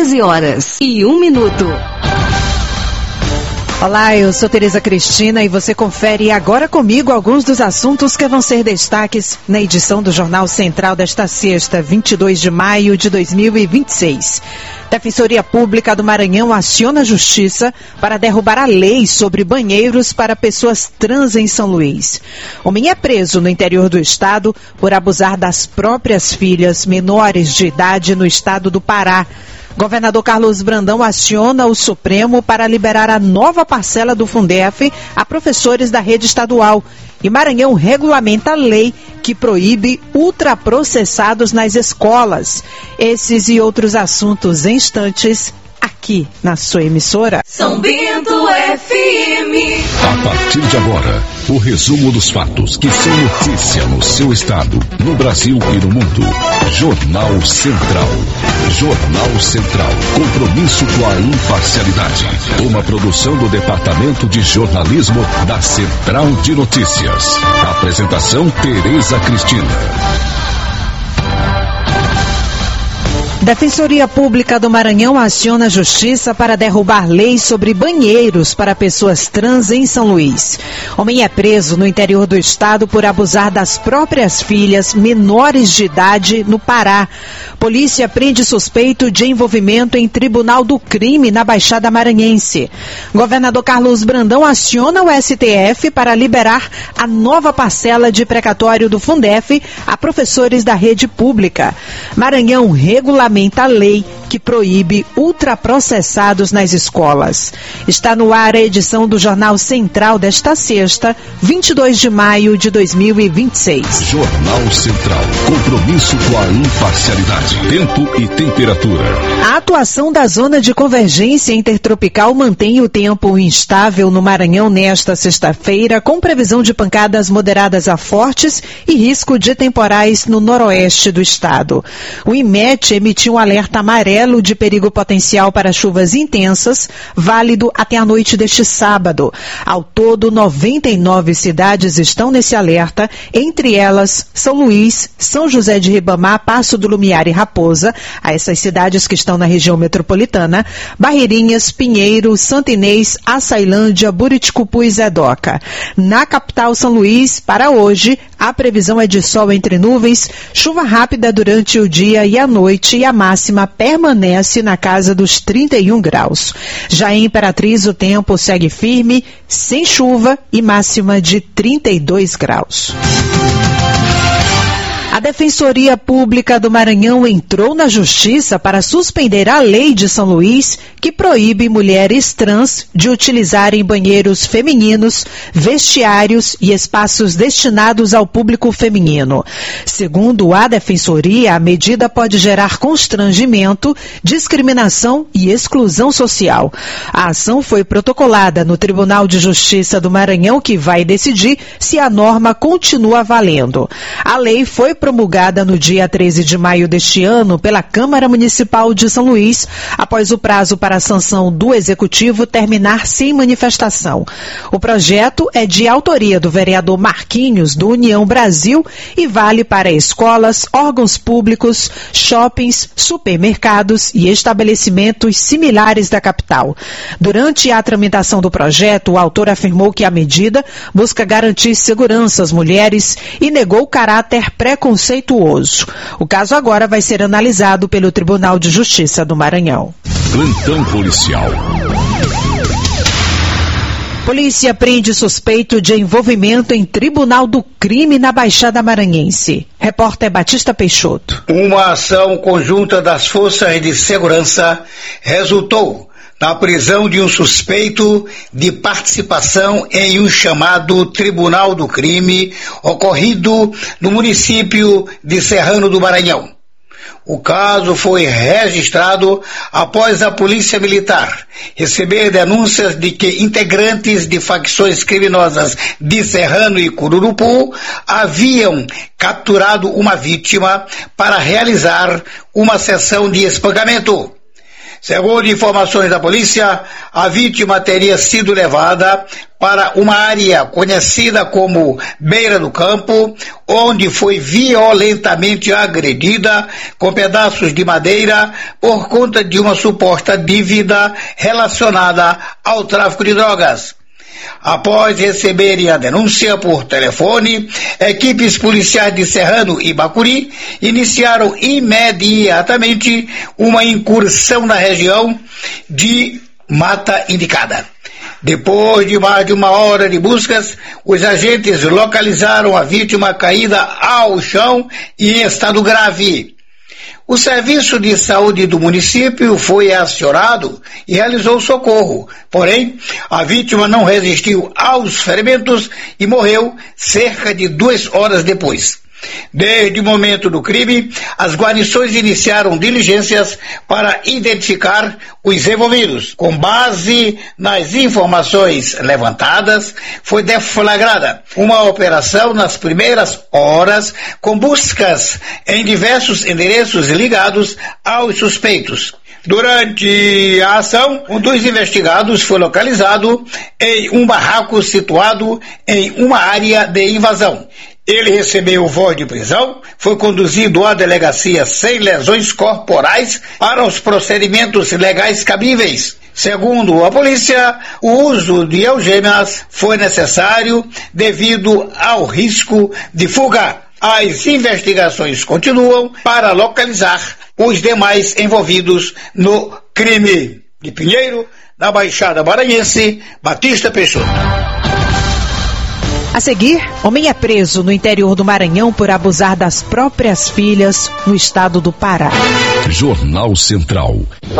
13h01. Olá, eu sou Tereza Cristina e você confere agora comigo alguns dos assuntos que vão ser destaques na edição do Jornal Central desta sexta, 22 de maio de 2026. Defensoria Pública do Maranhão aciona a Justiça para derrubar a lei sobre banheiros para pessoas trans em São Luís. Homem é preso no interior do estado por abusar das próprias filhas menores de idade no estado do Pará. Governador Carlos Brandão aciona o Supremo para liberar a nova parcela do Fundef a professores da rede estadual. E Maranhão regulamenta a lei que proíbe ultraprocessados nas escolas. Esses e outros assuntos em instantes, aqui na sua emissora. São Bento FM. A partir de agora, o resumo dos fatos que são notícia no seu estado, no Brasil e no mundo. Jornal Central. Jornal Central. Compromisso com a imparcialidade. Uma produção do Departamento de Jornalismo da Central de Notícias. Apresentação Tereza Cristina. Defensoria Pública do Maranhão aciona a Justiça para derrubar leis sobre banheiros para pessoas trans em São Luís. Homem é preso no interior do estado por abusar das próprias filhas menores de idade no Pará. Polícia prende suspeito de envolvimento em Tribunal do Crime na Baixada Maranhense. Governador Carlos Brandão aciona o STF para liberar a nova parcela de precatório do Fundef a professores da rede pública. Maranhão regulamenta a lei que proíbe ultraprocessados nas escolas. Está no ar a edição do Jornal Central desta sexta, 22 de maio de 2026. Jornal Central. Compromisso com a imparcialidade. Tempo e temperatura. A atuação da zona de convergência intertropical mantém o tempo instável no Maranhão nesta sexta-feira, com previsão de pancadas moderadas a fortes e risco de temporais no noroeste do estado. O IMET emitiu um alerta amarelo de perigo potencial para chuvas intensas, válido até a noite deste sábado. Ao todo, 99 cidades estão nesse alerta, entre elas São Luís, São José de Ribamar, Passo do Lumiar e Raposa, a essas cidades que estão na região metropolitana, Barreirinhas, Pinheiro, Santa Inês, Açailândia, Buriticupu e Zedoca. Na capital São Luís, para hoje, a previsão é de sol entre nuvens, chuva rápida durante o dia e a noite e a máxima permanece na casa dos 31 graus. Já em Imperatriz, o tempo segue firme, sem chuva e máxima de 32 graus. A Defensoria Pública do Maranhão entrou na Justiça para suspender a lei de São Luís que proíbe mulheres trans de utilizarem banheiros femininos, vestiários e espaços destinados ao público feminino. Segundo a Defensoria, a medida pode gerar constrangimento, discriminação e exclusão social. A ação foi protocolada no Tribunal de Justiça do Maranhão, que vai decidir se a norma continua valendo. A lei foi promulgada no dia 13 de maio deste ano pela Câmara Municipal de São Luís, após o prazo para a sanção do Executivo terminar sem manifestação. O projeto é de autoria do vereador Marquinhos, do União Brasil, e vale para escolas, órgãos públicos, shoppings, supermercados e estabelecimentos similares da capital. Durante a tramitação do projeto, o autor afirmou que a medida busca garantir segurança às mulheres e negou o caráter preconceituoso. O caso agora vai ser analisado pelo Tribunal de Justiça do Maranhão. Plantão policial. Polícia prende suspeito de envolvimento em Tribunal do Crime na Baixada Maranhense. Repórter Batista Peixoto. Uma ação conjunta das forças de segurança resultou na prisão de um suspeito de participação em um chamado Tribunal do Crime ocorrido no município de Serrano do Maranhão. O caso foi registrado após a Polícia Militar receber denúncias de que integrantes de facções criminosas de Serrano e Cururupu haviam capturado uma vítima para realizar uma sessão de espancamento. Segundo informações da polícia, a vítima teria sido levada para uma área conhecida como Beira do Campo, onde foi violentamente agredida com pedaços de madeira por conta de uma suposta dívida relacionada ao tráfico de drogas. Após receberem a denúncia por telefone, equipes policiais de Serrano e Bacuri iniciaram imediatamente uma incursão na região de Mata Indicada. Depois de mais de uma hora de buscas, os agentes localizaram a vítima caída ao chão e em estado grave. O serviço de saúde do município foi acionado e realizou socorro, porém, a vítima não resistiu aos ferimentos e morreu cerca de 2 horas depois. Desde o momento do crime, as guarnições iniciaram diligências para identificar os envolvidos. Com base nas informações levantadas, foi deflagrada uma operação nas primeiras horas com buscas em diversos endereços ligados aos suspeitos. Durante a ação, um dos investigados foi localizado em um barraco situado em uma área de invasão. Ele recebeu voz de prisão, foi conduzido à delegacia sem lesões corporais para os procedimentos legais cabíveis. Segundo a polícia, o uso de algemas foi necessário devido ao risco de fuga. As investigações continuam para localizar os demais envolvidos no crime. De Pinheiro, na Baixada Maranhense, Batista Peixoto. A seguir, homem é preso no interior do Maranhão por abusar das próprias filhas no estado do Pará. Jornal Central.